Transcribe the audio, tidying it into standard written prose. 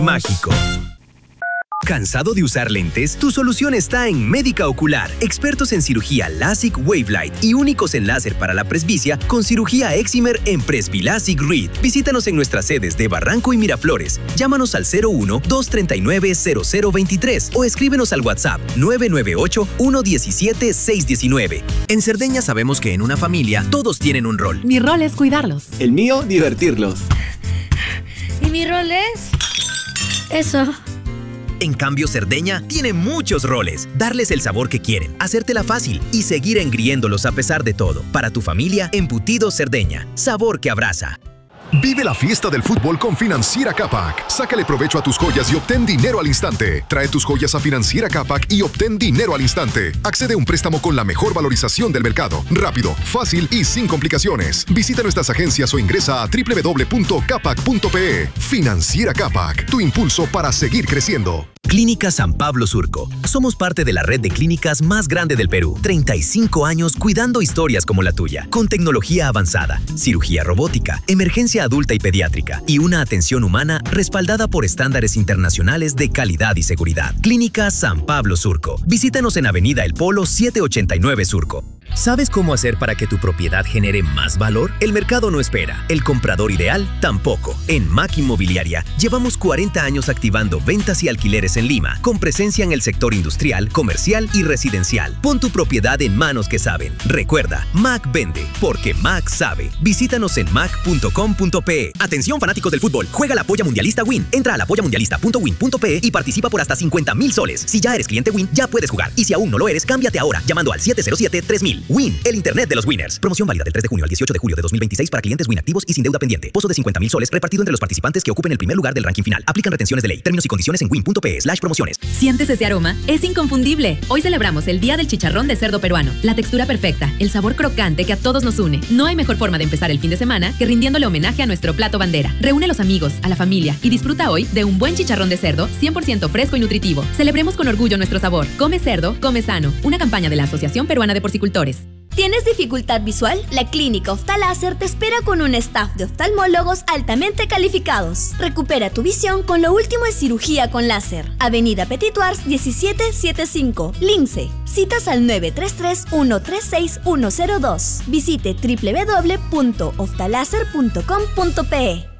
mágico. ¿Cansado de usar lentes? Tu solución está en Médica Ocular, expertos en cirugía LASIK Wavelight y únicos en láser para la presbicia con cirugía Excimer en Presbilasic Read. Visítanos en nuestras sedes de Barranco y Miraflores. Llámanos al 01-239-0023 o escríbenos al WhatsApp 998-117-619. En Cerdeña sabemos que en una familia todos tienen un rol. Mi rol es cuidarlos. El mío, divertirlos. ¿Y mi rol es? Eso. En cambio, Cerdeña tiene muchos roles. Darles el sabor que quieren, hacértela fácil y seguir engriéndolos a pesar de todo. Para tu familia, Embutidos Cerdeña. Sabor que abraza. Vive la fiesta del fútbol con Financiera Capac. Sácale provecho a tus joyas y obtén dinero al instante. Trae tus joyas a Financiera Capac y obtén dinero al instante. Accede a un préstamo con la mejor valorización del mercado. Rápido, fácil y sin complicaciones. Visita nuestras agencias o ingresa a www.capac.pe. Financiera Capac, tu impulso para seguir creciendo. Clínica San Pablo Surco. Somos parte de la red de clínicas más grande del Perú. 35 años cuidando historias como la tuya. Con tecnología avanzada, cirugía robótica, emergencia adulta y pediátrica y una atención humana respaldada por estándares internacionales de calidad y seguridad. Clínica San Pablo Surco. Visítanos en Avenida El Polo 789 Surco. ¿Sabes cómo hacer para que tu propiedad genere más valor? El mercado no espera, el comprador ideal tampoco. En MAC Inmobiliaria llevamos 40 años activando ventas y alquileres en Lima, con presencia en el sector industrial, comercial y residencial. Pon tu propiedad en manos que saben. Recuerda, MAC vende, porque MAC sabe. Visítanos en mac.com.pe. Atención fanáticos del fútbol, juega la polla mundialista Win. Entra a lapollamundialista.win.pe y participa por hasta 50.000 soles. Si ya eres cliente Win, ya puedes jugar. Y si aún no lo eres, cámbiate ahora, llamando al 707-3000. Win, el internet de los winners. Promoción válida del 3 de junio al 18 de julio de 2026 para clientes Win activos y sin deuda pendiente. Pozo de 50.000 soles repartido entre los participantes que ocupen el primer lugar del ranking final. Aplican retenciones de ley. Términos y condiciones en win.pe/promociones. ¿Sientes ese aroma? Es inconfundible. Hoy celebramos el Día del Chicharrón de Cerdo Peruano. La textura perfecta, el sabor crocante que a todos nos une. No hay mejor forma de empezar el fin de semana que rindiéndole homenaje a nuestro plato bandera. Reúne a los amigos, a la familia y disfruta hoy de un buen chicharrón de cerdo 100% fresco y nutritivo. Celebremos con orgullo nuestro sabor. Come cerdo, come sano. Una campaña de la Asociación Peruana de Porcicultores. ¿Tienes dificultad visual? La Clínica Oftaláser te espera con un staff de oftalmólogos altamente calificados. Recupera tu visión con lo último en cirugía con láser. Avenida Petituars 1775, Lince. Citas al 933-136-102. Visite www.oftaláser.com.pe.